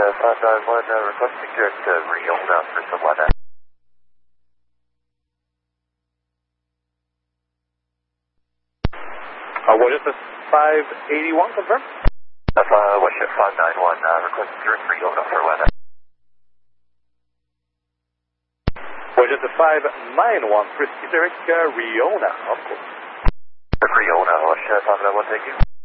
591, requesting direct Riona for some weather. What is this, 581, confirm? Westjet 591, requesting direct Riona for weather. What is the 591, Frisky direct Riona, of course. Riona, Westjet 591, thank you.